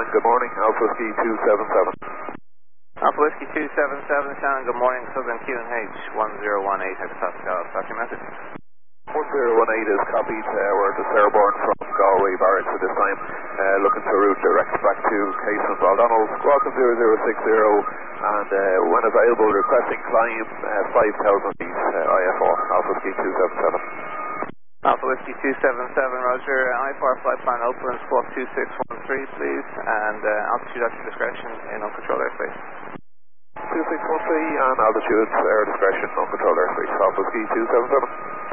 good morning, Alpha Whiskey 277. Alpha Whiskey 277, Shannon, good morning, Southern QNH 1018, Hectopascal, start your message. 1018 is copied, we're at the Fairborn from Galway Barracks at this time, looking for a route direct back to Cason Baldonnel, Squawk 0060, and when available requesting climb 5,000 feet, IFR, Alpha Whiskey 277. Alpha Whiskey 277, Roger, IFR flight plan open, squawk 2613 please, and altitude at your discretion in uncontrolled airspace. 2613 and altitude air discretion, uncontrolled airspace, Alpha Whiskey 277.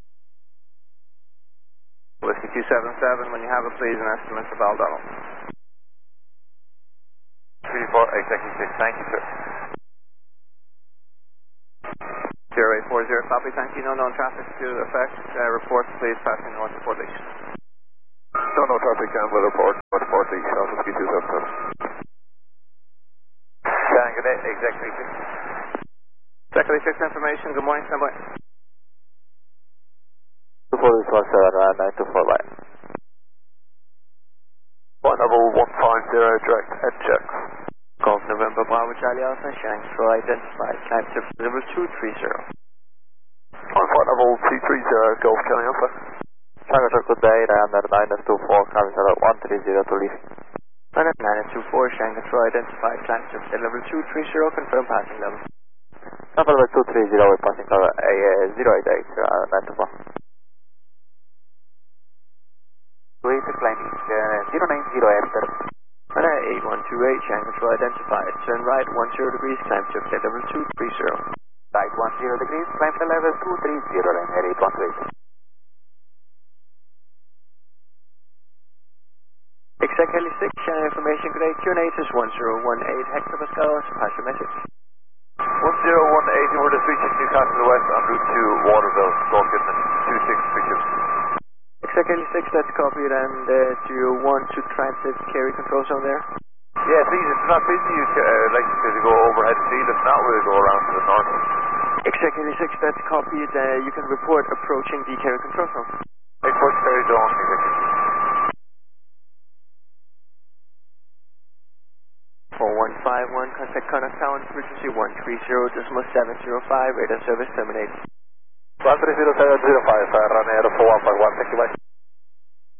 Whiskey 277, when you have it please, an estimate for Baldonnel. 34, exactly 6, thank you sir. 0840, copy, thank you, no known traffic to affect, report please, passing north of Port Leash. No traffic, will report, north of Port Leash, Alpha Whiskey 277. Shannon, good day, exactly 6. Exactly 6 information, good morning, standby. 24 924 line. 110 direct head checks. Golf November Bravo Charlie Alpha, Shanghai Control identified, climb to level 230. 230, Golf Charlie Alpha. Shanghai Control, good day, Diana 924, climbing to 130 to leave. 924, Shanghai Control identified, climb to level 230, confirm passing level. Number 230, we're passing level 088, 924. Way to climbing 090 after. 8128, Shanghai Control identified, turn right 10 degrees, climb to level 230. Right 10 degrees, climb to level 230, and 8128. Exact Heli 6, Shanghai information grade, QNH is 1018, Hectopascal, pass your message. 1018, we're just reaching Newcastle West en route to Waterville, North Goodman, 2632. Exact Heli 6, that's copied, and do you want to transit carry control zone there? Yeah, please, if it's not busy, you'd like to go overhead field, if not, we'll go around to the north. Exact Heli 6, that's copied, you can report approaching the carry control zone. Approach carry zone, exactly. 4151, contact Connaught Town, frequency 130.705, radar service terminated. 130.705, run air 4151, thank you, bye.